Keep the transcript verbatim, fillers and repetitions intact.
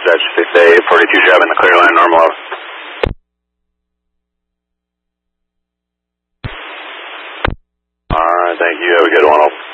dispatch, six A eight forty-two, driving the clear line, normal over. Alright, thank you, have a good one.